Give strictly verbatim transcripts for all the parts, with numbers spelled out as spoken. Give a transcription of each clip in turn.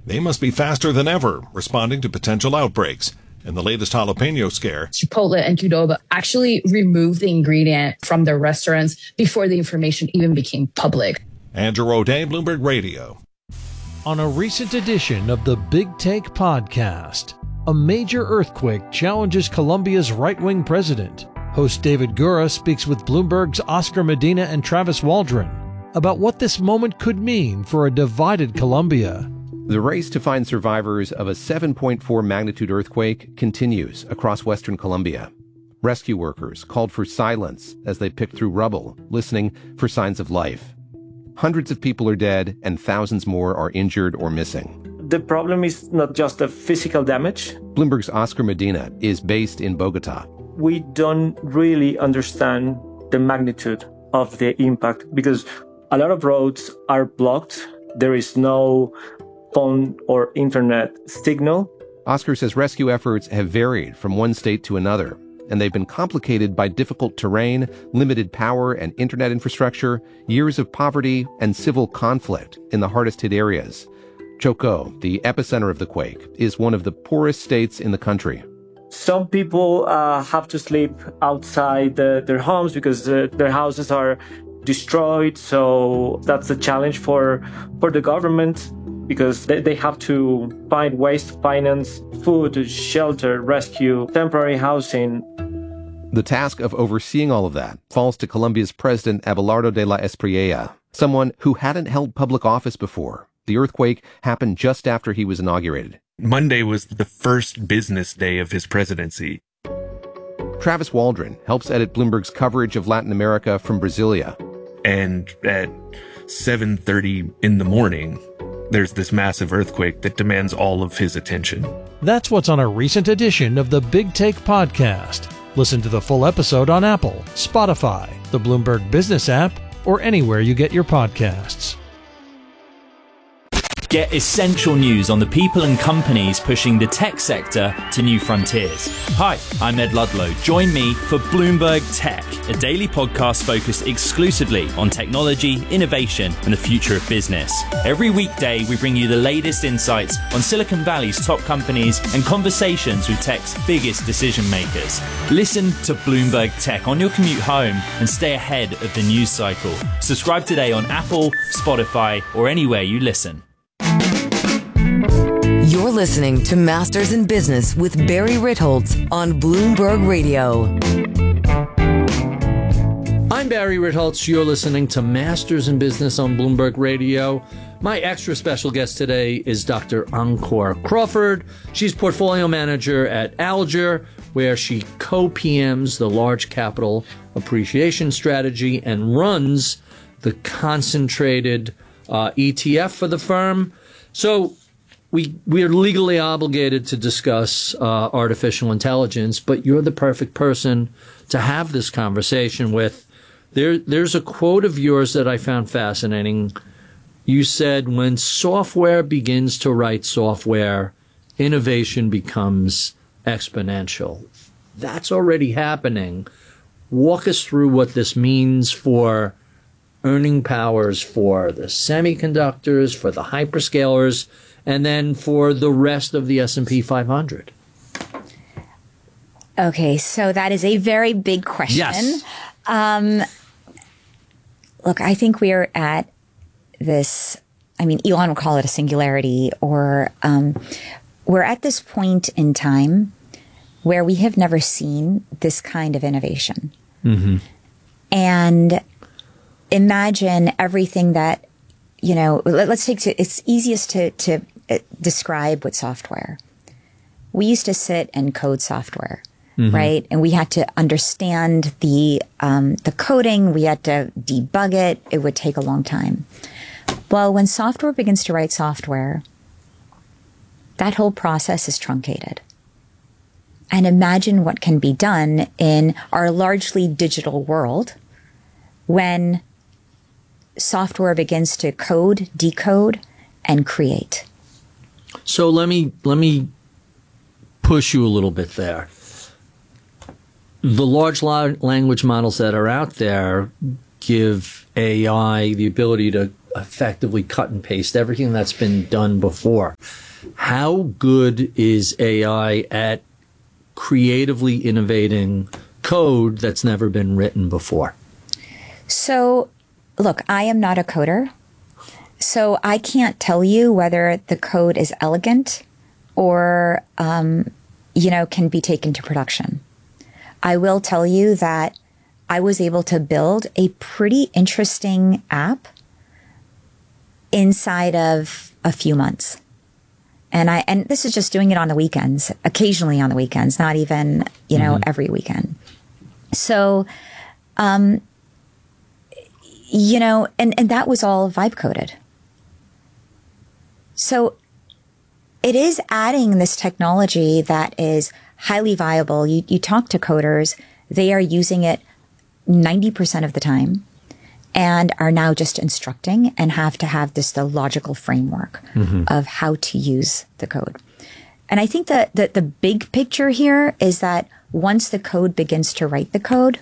They must be faster than ever responding to potential outbreaks. And the latest jalapeno scare, Chipotle and Qdoba actually removed the ingredient from their restaurants before the information even became public. Andrew O'Day, Bloomberg Radio. On a recent edition of the Big Take podcast, a major earthquake challenges Colombia's right-wing president. Host David Gura speaks with Bloomberg's Oscar Medina and Travis Waldron about what this moment could mean for a divided Colombia. The race to find survivors of a seven point four magnitude earthquake continues across western Colombia. Rescue workers called for silence as they picked through rubble, listening for signs of life. Hundreds of people are dead and thousands more are injured or missing. The problem is not just the physical damage. Bloomberg's Oscar Medina is based in Bogota. We don't really understand the magnitude of the impact because a lot of roads are blocked. There is no phone or internet signal. Oscar says rescue efforts have varied from one state to another, and they've been complicated by difficult terrain, limited power and internet infrastructure, years of poverty, and civil conflict in the hardest hit areas. Chocó, the epicenter of the quake, is one of the poorest states in the country. Some people uh, have to sleep outside the, their homes because uh, their houses are destroyed. So that's a challenge for, for the government because they, they have to find ways to finance food, shelter, rescue, temporary housing. The task of overseeing all of that falls to Colombia's president, Abelardo de la Espriella, someone who hadn't held public office before. The earthquake happened just after he was inaugurated. Monday was the first business day of his presidency. Travis Waldron helps edit Bloomberg's coverage of Latin America from Brasilia. And at seven thirty in the morning, there's this massive earthquake that demands all of his attention. That's what's on a recent edition of the Big Take podcast. Listen to the full episode on Apple, Spotify, the Bloomberg Business app, or anywhere you get your podcasts. Get essential news on the people and companies pushing the tech sector to new frontiers. Hi, I'm Ed Ludlow. Join me for Bloomberg Tech, a daily podcast focused exclusively on technology, innovation, and the future of business. Every weekday, we bring you the latest insights on Silicon Valley's top companies and conversations with tech's biggest decision makers. Listen to Bloomberg Tech on your commute home and stay ahead of the news cycle. Subscribe today on Apple, Spotify, or anywhere you listen. You're listening to Masters in Business with Barry Ritholtz on Bloomberg Radio. I'm Barry Ritholtz. You're listening to Masters in Business on Bloomberg Radio. My extra special guest today is Doctor Ankur Crawford. She's portfolio manager at Alger, where she co-P Ms the large capital appreciation strategy and runs the concentrated uh, E T F for the firm. So we we are legally obligated to discuss uh, artificial intelligence, but you're the perfect person to have this conversation with. There, there's a quote of yours that I found fascinating. You said, when software begins to write software, innovation becomes exponential. That's already happening. Walk us through what this means for earning powers for the semiconductors, for the hyperscalers, and then for the rest of the S and P five hundred. Okay, so that is a very big question. Yes. Um, look, I think we are at this, I mean, Elon will call it a singularity, or um, we're at this point in time where we have never seen this kind of innovation. Mm-hmm. And imagine everything that, you know, let's take to, it's easiest to, to describe with software. We used to sit and code software, mm-hmm. right? And we had to understand the, um, the coding. We had to debug it. It would take a long time. Well, when software begins to write software, that whole process is truncated. And imagine what can be done in our largely digital world when software begins to code, decode, and create. So let me let me push you a little bit there. The large language models that are out there give A I the ability to effectively cut and paste everything that's been done before. How good is A I at creatively innovating code that's never been written before? So, look, I am not a coder, so I can't tell you whether the code is elegant or, um, you know, can be taken to production. I will tell you that I was able to build a pretty interesting app inside of a few months. And I, and this is just doing it on the weekends, occasionally on the weekends, not even, you know, mm-hmm. every weekend. So, um, you know, and, and that was all vibe coded. So it is adding this technology that is highly viable. You, you talk to coders, they are using it ninety percent of the time and are now just instructing and have to have this, the logical framework mm-hmm. of how to use the code. And I think that the, the big picture here is that once the code begins to write the code,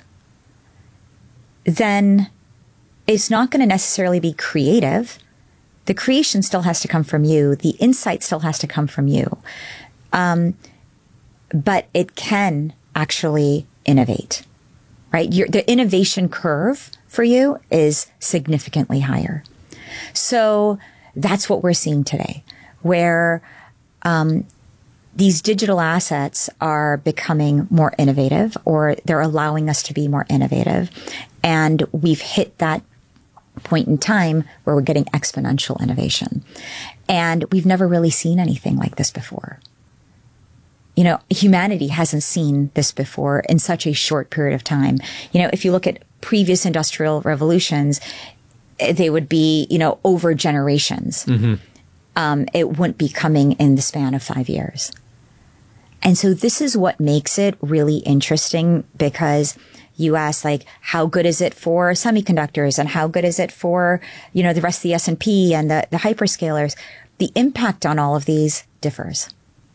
then it's not going to necessarily be creative. The creation still has to come from you. The insight still has to come from you. Um, but it can actually innovate, right? Your, the innovation curve for you is significantly higher. So that's what we're seeing today, where um, these digital assets are becoming more innovative, or they're allowing us to be more innovative. And we've hit that point in time where we're getting exponential innovation. And we've never really seen anything like this before. You know, humanity hasn't seen this before in such a short period of time. You know, if you look at previous industrial revolutions, they would be, you know, over generations. Mm-hmm. Um, it wouldn't be coming in the span of five years. And so this is what makes it really interesting, because you ask, like, how good is it for semiconductors and how good is it for, you know, the rest of the S and P and the, the hyperscalers? The impact on all of these differs.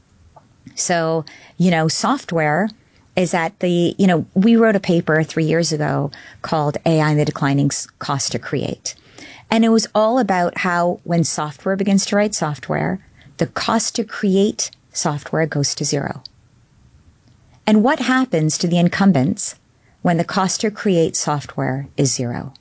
So, you know, software is at the, you know, we wrote a paper three years ago called A I and the Declining Cost to Create. And it was all about how when software begins to write software, the cost to create software goes to zero. And what happens to the incumbents when the cost to create software is zero?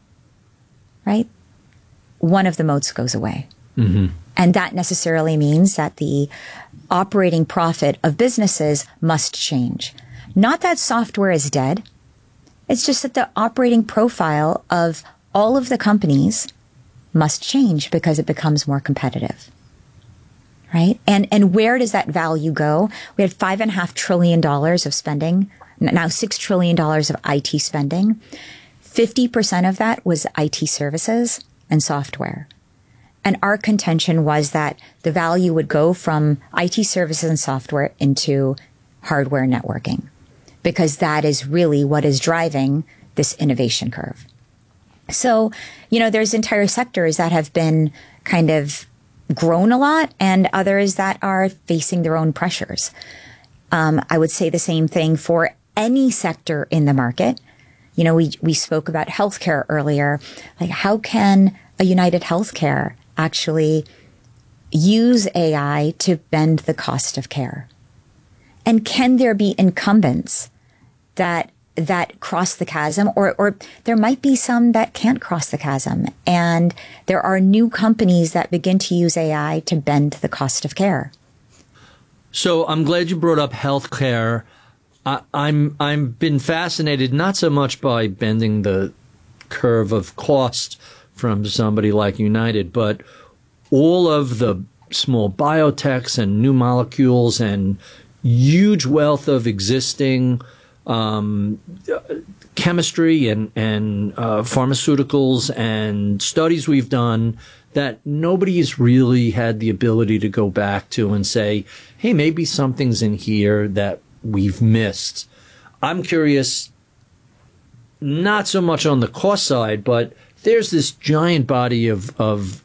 Right? One of the moats goes away. Mm-hmm. And that necessarily means that the operating profit of businesses must change. Not that software is dead. It's just that the operating profile of all of the companies must change because it becomes more competitive. Right? And and where does that value go? We had five and a half trillion dollars of spending, now six trillion dollars of I T spending. fifty percent of that was I T services and software. And our contention was that the value would go from I T services and software into hardware networking, because that is really what is driving this innovation curve. So, you know, there's entire sectors that have been kind of grown a lot and others that are facing their own pressures. Um, I would say the same thing for any sector in the market. You know, we, we spoke about healthcare earlier. Like, how can a United Healthcare actually use A I to bend the cost of care? And can there be incumbents that that cross the chasm, or, or there might be some that can't cross the chasm. And there are new companies that begin to use A I to bend the cost of care. So I'm glad you brought up healthcare. I, I'm, I'm been fascinated not so much by bending the curve of cost from somebody like United, but all of the small biotechs and new molecules and huge wealth of existing Um, chemistry and, and uh, pharmaceuticals and studies we've done that nobody's really had the ability to go back to and say, hey, maybe something's in here that we've missed. I'm curious, not so much on the cost side, but there's this giant body of, of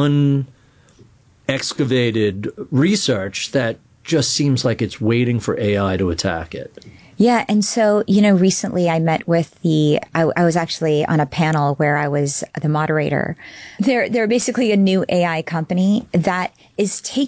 unexcavated research that just seems like it's waiting for A I to attack it. Yeah. And so, you know, recently I met with the, I, I was actually on a panel where I was the moderator. They're, they're basically a new A I company that is taking